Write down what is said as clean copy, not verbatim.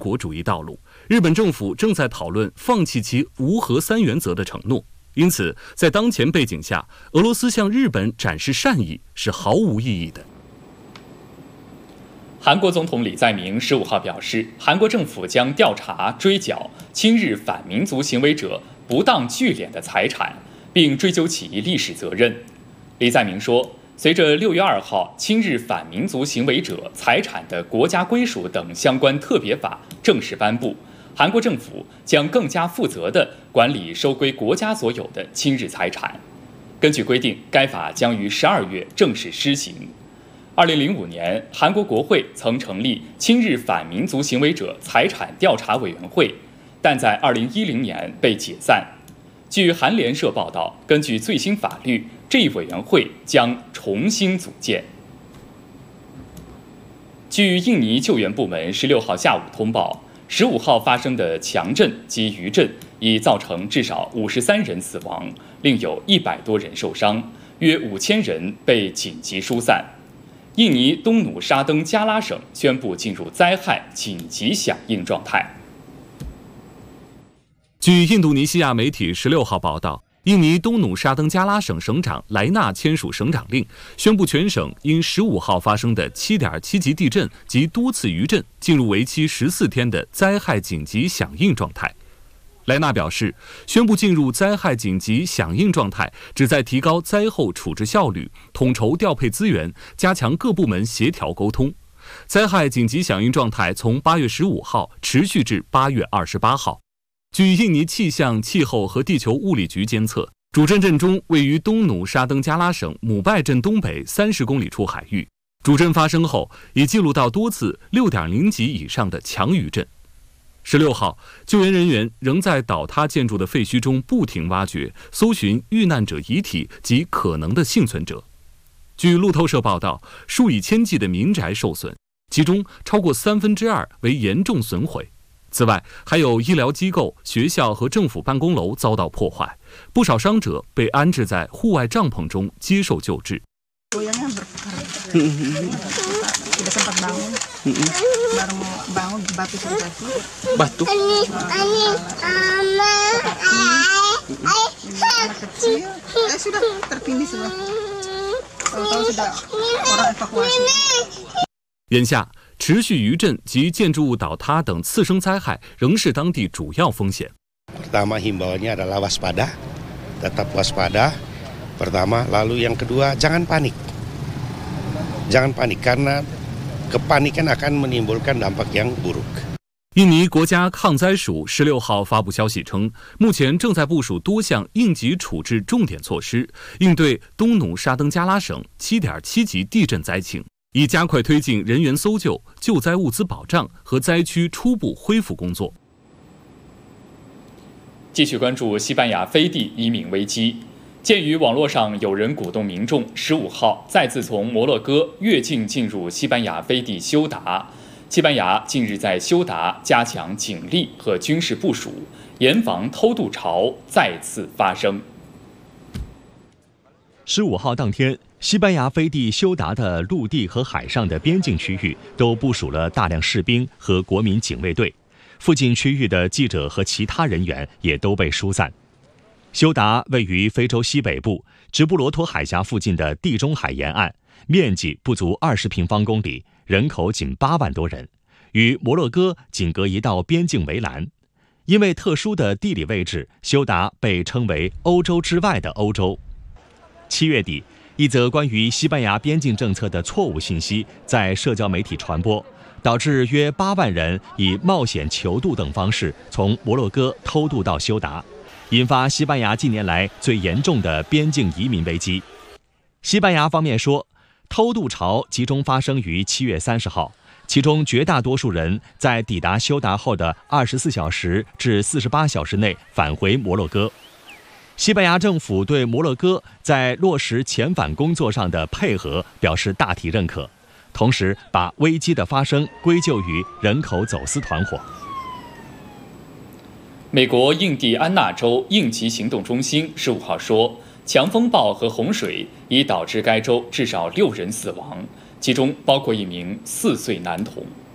国主义道路，日本政府正在讨论放弃其无核三原则的承诺。因此，在当前背景下，俄罗斯向日本展示善意是毫无意义的。 韩国总统李在明15号表示，韩国政府将调查追缴亲日反民族行为者不当聚敛的财产，并追究其历史责任。李在明说，随着6月2号亲日反民族行为者财产的国家归属等相关特别法正式颁布，韩国政府将更加负责地管理收归国家所有的亲日财产。根据规定，该法将于12月正式施行。2005年，韩国国会曾成立亲日反民族行为者财产调查委员会，但在2010年被解散。据韩联社报道，根据最新法律，这一委员会将重新组建。据印尼救援部门16号下午通报，15号发生的强震及余震已造成至少53人死亡，另有100多人受伤，约5000人被紧急疏散。印尼东努沙登加拉省宣布进入灾害紧急响应状态。 据印度尼西亚媒体16号报道，印尼东努沙登加拉省省长莱纳签署省长令，宣布全省因15号发生的7.7级地震及多次余震进入为期14天的灾害紧急响应状态。莱纳表示，宣布进入灾害紧急响应状态，旨在提高灾后处置效率，统筹调配资源，加强各部门协调沟通。灾害紧急响应状态从8月15号持续至8月28号。据印尼气象、气候和地球物理局监测，主震震中位于东努沙登加拉省姆拜镇东北30公里处海域。主震发生后，已记录到多次6.0级以上的强余震。16号，救援人员仍在倒塌建筑的废墟中不停挖掘，搜寻遇难者遗体及可能的幸存者。据路透社报道，数以千计的民宅受损，其中超过2/3为严重损毁。此外，还有医疗机构、学校和政府办公楼遭到破坏，不少伤者被安置在户外帐篷中接受救治。眼下，持续余震及建筑物倒塌等次生灾害仍是当地主要风险。 Pertama himbauannya adalah waspada, tetap waspada. Pertama, lalu yang kedua jangan panik. Jangan panik karena kepanikan akan menimbulkan dampak yang buruk. 印尼国家抗灾署16号发布消息称，目前正在部署多项应急处置重点措施，应对东努沙登加拉省7.7级地震灾情，以加快推进人员搜救、救灾物资保障和灾区初步恢复工作。 继续关注西班牙飞地移民危机。鉴于网络上有人鼓动民众15号再次从摩洛哥越境进入西班牙飞地休达，西班牙近日在休达加强警力和军事部署，严防偷渡潮再次发生。 15号当天，西班牙飞地休达的陆地和海上的边境区域都部署了大量士兵和国民警卫队，附近区域的记者和其他人员也都被疏散。休达位于非洲西北部直布罗陀海峡附近的地中海沿岸，面积不足20平方公里，人口仅8万多人，与摩洛哥仅隔一道边境围栏。因为特殊的地理位置，休达被称为欧洲之外的欧洲。7月底，一则关于西班牙边境政策的错误信息在社交媒体传播，导致约8万人以冒险求渡等方式从摩洛哥偷渡到休达，引发西班牙近年来最严重的边境移民危机。西班牙方面说，偷渡潮集中发生于7月30号，其中绝大多数人在抵达休达后的24小时至48小时内返回摩洛哥。西班牙政府对摩洛哥在落实遣返工作上的配合表示大体认可，同时把危机的发生归咎于人口走私团伙。 美国印第安纳州应急行动中心15号说，强风暴和洪水已导致该州至少6人死亡，其中包括一名4岁男童。